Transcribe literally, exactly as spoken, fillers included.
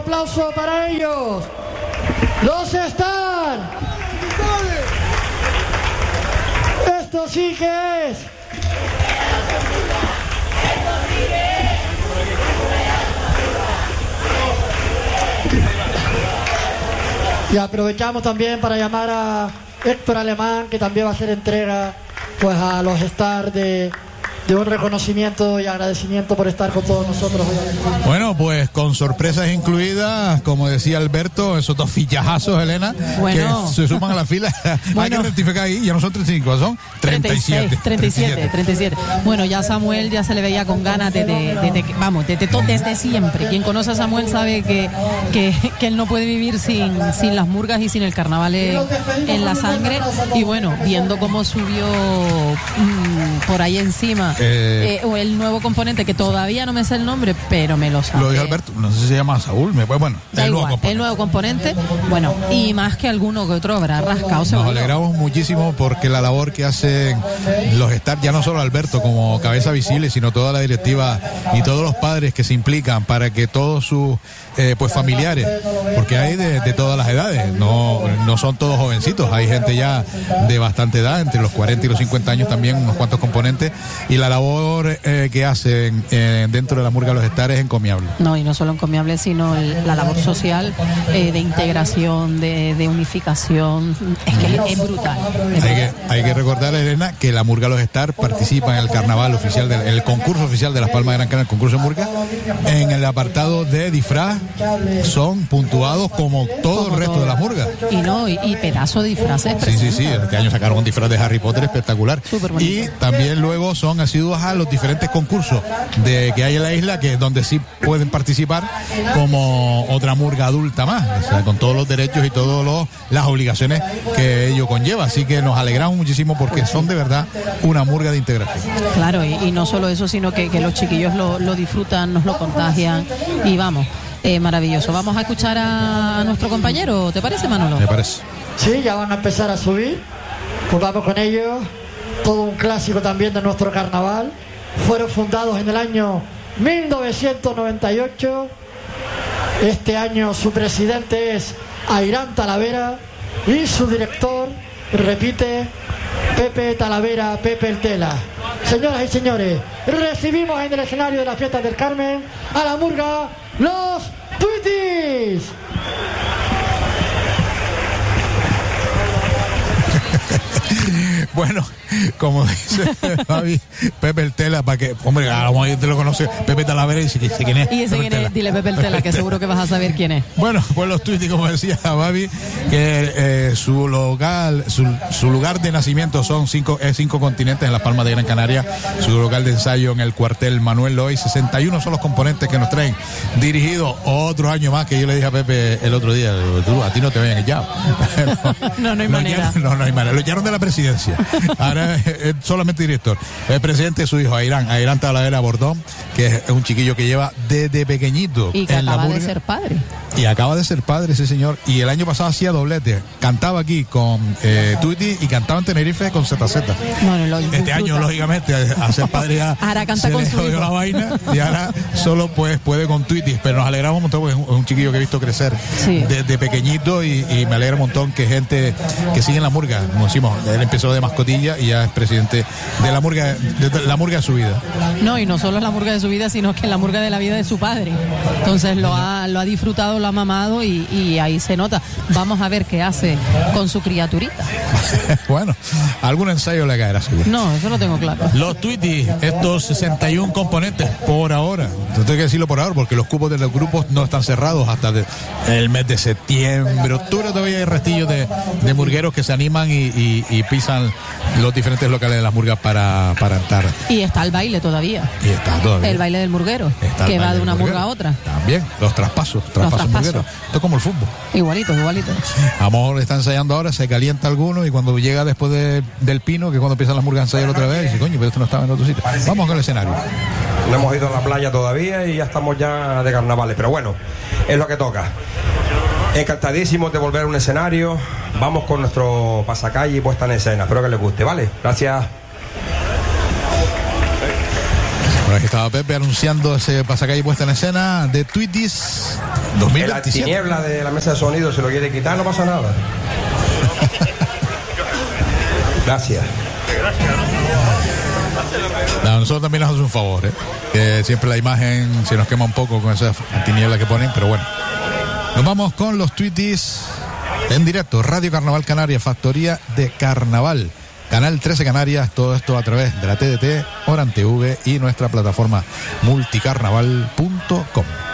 aplauso para ellos. Los Star. Esto sí que es. Y aprovechamos también para llamar a Héctor Alemán, que también va a hacer entrega pues a los Star de, de un reconocimiento y agradecimiento por estar con todos nosotros hoy. Bueno, pues con sorpresas incluidas, como decía Alberto, esos dos fichajazos, Elena, bueno. que se suman a la fila. Bueno. Hay que rectificar ahí, ya no son treinta y cinco, son treinta y siete. treinta y siete, treinta y siete. Bueno, ya Samuel ya se le veía con ganas de, de, de, de vamos, desde, de, desde siempre. Quien conoce a Samuel sabe que, que, que él no puede vivir sin, sin las murgas y sin el carnaval en, en la sangre. Y bueno, viendo cómo subió mmm, por ahí encima eh, eh, el nuevo componente, que todavía no me sé el nombre, pero me lo sabe. Lo dijo Alberto, no sé si se llama Saúl, me, bueno, da el, igual, nuevo el nuevo componente, bueno, y más que alguno que otro habrá rascado. Nos alegramos muchísimo porque la labor que hacen los Star, ya no solo Alberto como cabeza visible, sino toda la directiva y todos los padres que se implican para que todos sus eh, pues familiares, porque hay de, de todas las edades, no, no son todos jovencitos, hay gente ya de bastante edad, entre los cuarenta y los cincuenta años también, unos cuantos componentes, y la labor eh, que hacen eh, dentro de la murga los Star es encomiable. No, y no solo encomiable, sino el, la labor social eh, de integración, de, de unificación, es que es, es brutal. Es hay, que, hay que recordar, Elena, que la murga los Star participa en el carnaval oficial, del, el concurso oficial de Las Palmas de Gran Canaria, el concurso de murga, en el apartado de disfraz son puntuados como todo como el resto todo. de las murgas. Y no, y, y pedazo de disfraces. Sí, sí, sí, este año sacaron un disfraz de Harry Potter espectacular. Y también luego son asiduos a los diferentes concursos de que hay en la isla, que donde sí pueden participar como otra murga adulta más, o sea, con todos los derechos y todas las obligaciones que ello conlleva. Así que nos alegramos muchísimo porque son de verdad una murga de integración. Claro, y, y no solo eso, sino que, que los chiquillos lo, lo disfrutan, nos lo contagian y vamos, eh, maravilloso. Vamos a escuchar a nuestro compañero, ¿te parece, Manolo? Me parece. Sí, ya van a empezar a subir, pues vamos con ellos. Todo un clásico también de nuestro carnaval. Fueron fundados en el año mil novecientos noventa y ocho. Este año su presidente es Airán Talavera y su director, repite, Pepe Talavera, Pepe el Tela. Señoras y señores, recibimos en el escenario de la Fiesta del Carmen a la murga Los Tweeties. Bueno, como dice Fabi, Pepe el Tela, para que, hombre, a lo mejor te lo conoce, Pepe Talavera, y dice quién es. Y ese quién es, dile Pepe el Tela, que seguro que vas a saber quién es. Bueno, pues los Tweeties, como decía Fabi, que eh, su local, su, su lugar de nacimiento son cinco, eh, cinco continentes en Las Palmas de Gran Canaria, su local de ensayo en el cuartel Manuel Loy, sesenta y uno son los componentes que nos traen, dirigido otro año más, que yo le dije a Pepe el otro día, tú, a ti no te vayan echado. no, no, no hay manera. Echaron, no, no hay manera. Lo echaron de la presidencia. Ahora es solamente director. El presidente es su hijo, Airán, Airán Talavera Bordón, que es un chiquillo que lleva desde pequeñito. Y que en acaba la de ser padre. Y acaba de ser padre ese señor. Y el año pasado hacía doblete. Cantaba aquí con eh, Tweety y cantaba en Tenerife con Z Z. Bueno, lo este disfruta. Año, lógicamente, a ser padre ya ahora canta se con le su jodió hijo. la vaina y ahora solo pues puede con Tweety. Pero nos alegramos un montón porque es un, un chiquillo que he visto crecer sí. desde pequeñito y, y me alegra un montón que gente que sigue en la murga, como decimos, él empezó de mascotilla y ya es presidente de la murga, de la murga de su vida. No, y no solo es la murga de su vida, sino que es la murga de la vida de su padre. Entonces lo ha, lo ha disfrutado, lo ha mamado y, y ahí se nota. Vamos a ver qué hace con su criaturita. Bueno, algún ensayo le caerá seguro. No, eso lo tengo claro. Los Tweeties, estos sesenta y uno componentes por ahora. Entonces tengo que decirlo por ahora porque los cupos de los grupos no están cerrados hasta de, el mes de septiembre, octubre. Todavía hay restillos de, de murgueros que se animan y, y, y pisan los diferentes locales de las murgas para, para entrar. Y está el baile todavía. Y está todavía. El baile del murguero, está que va de una murguero. murga a otra. También, los traspasos, traspasos, traspasos. murgueros. Esto es como el fútbol. Igualito, igualito. A lo mejor está ensayando ahora, se calienta alguno y cuando llega después de, del pino, que cuando empiezan las murgas a ensayar otra vez, dice, coño, pero esto no estaba en otro sitio. Vamos con el escenario. No hemos ido a la playa todavía y ya estamos ya de carnavales, pero bueno, es lo que toca. Encantadísimos de volver a un escenario. Vamos con nuestro pasacalle y puesta en escena. Espero que les guste, ¿vale? Gracias. Bueno, aquí estaba Pepe anunciando ese pasacalle y puesta en escena de Tweeties. dos mil La veintisiete. tiniebla de la mesa de sonido, si lo quiere quitar, no pasa nada. Gracias. No, nosotros también nos hace un favor, ¿eh? Que siempre la imagen se nos quema un poco con esa tiniebla que ponen, pero bueno. Nos vamos con los tweetis en directo. Radio Carnaval Canarias, Factoría de Carnaval, Canal trece Canarias, todo esto a través de la T D T, Oran T V y nuestra plataforma multicarnaval punto com.